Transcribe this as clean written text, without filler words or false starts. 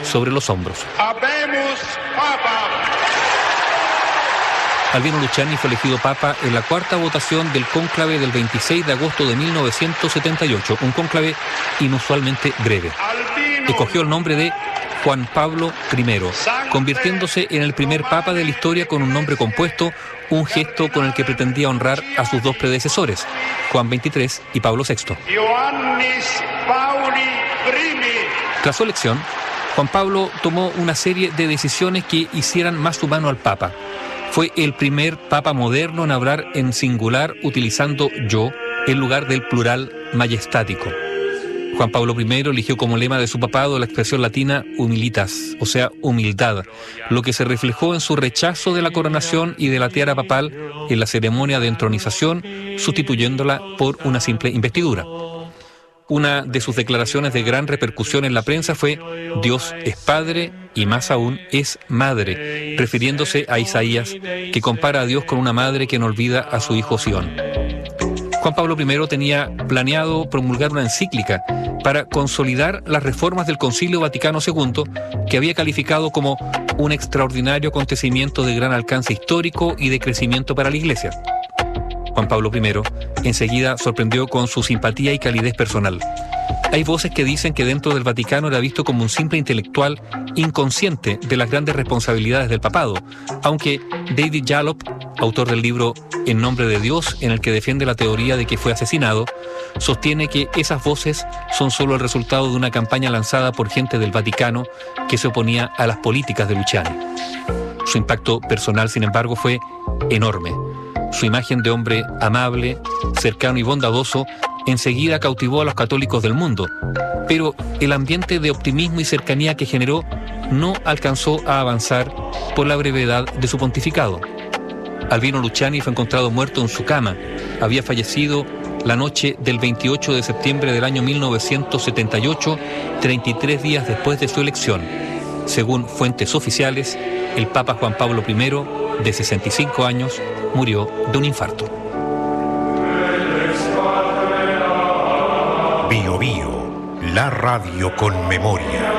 sobre los hombros. Habemus Papa. Albino Luciani fue elegido papa en la cuarta votación del cónclave del 26 de agosto de 1978, un cónclave inusualmente breve. Escogió el nombre de Juan Pablo I, convirtiéndose en el primer papa de la historia con un nombre compuesto, un gesto con el que pretendía honrar a sus dos predecesores, Juan XXIII y Pablo VI. Tras su elección, Juan Pablo tomó una serie de decisiones que hicieran más humano al papa. Fue el primer papa moderno en hablar en singular utilizando yo en lugar del plural majestático. Juan Pablo I eligió como lema de su papado la expresión latina humilitas, o sea, humildad, lo que se reflejó en su rechazo de la coronación y de la tiara papal en la ceremonia de entronización, sustituyéndola por una simple investidura. Una de sus declaraciones de gran repercusión en la prensa fue: Dios es Padre y más aún es Madre, refiriéndose a Isaías, que compara a Dios con una madre que no olvida a su hijo Sión. Juan Pablo I tenía planeado promulgar una encíclica para consolidar las reformas del Concilio Vaticano II, que había calificado como un extraordinario acontecimiento de gran alcance histórico y de crecimiento para la Iglesia. Juan Pablo I enseguida sorprendió con su simpatía y calidez personal. Hay voces que dicen que dentro del Vaticano era visto como un simple intelectual inconsciente de las grandes responsabilidades del papado, aunque David Jalop, autor del libro En nombre de Dios, en el que defiende la teoría de que fue asesinado, sostiene que esas voces son solo el resultado de una campaña lanzada por gente del Vaticano que se oponía a las políticas de Luciani. Su impacto personal, sin embargo, fue enorme. Su imagen de hombre amable, cercano y bondadoso enseguida cautivó a los católicos del mundo, pero el ambiente de optimismo y cercanía que generó no alcanzó a avanzar por la brevedad de su pontificado. Albino Luciani fue encontrado muerto en su cama. Había fallecido la noche del 28 de septiembre del año 1978, 33 días después de su elección. Según fuentes oficiales, el Papa Juan Pablo I, de 65 años, murió de un infarto. Bio Bio, la radio con memoria.